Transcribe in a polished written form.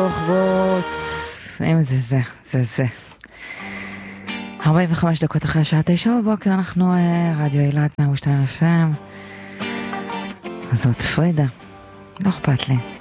רוחבות. אם זה 45 דקות אחרי השעה 9 בבוקר, אנחנו רדיו אילת 102 FM. זאת פרידה, לא אכפת לי.